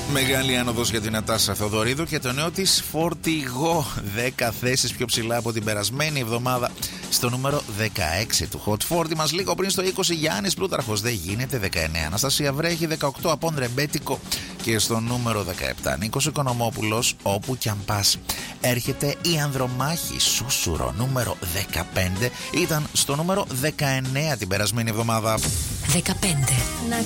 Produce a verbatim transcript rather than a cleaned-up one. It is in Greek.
Μεγάλη άνοδος για την Νατάσα Θεοδωρίδου και το νέο της Φορτηγό. δέκα θέσεις πιο ψηλά από την περασμένη εβδομάδα. Στο νούμερο δεκαέξι του Hot φορty μας, λίγο πριν στο είκοσι Γιάννης Πλούταρχος. Δεν γίνεται. δεκαεννέα Αναστασία Βρέχη. δεκαοκτώ Απόν Ρεμπέτικο. Και στο νούμερο δεκαεπτά Νίκος Οικονομόπουλος. Όπου κι αν πας. Έρχεται η Ανδρομάχη Σούσουρο. Νούμερο δεκαπέντε. Ήταν στο νούμερο δεκαεννέα την περασμένη εβδομάδα. δεκαπέντε. Να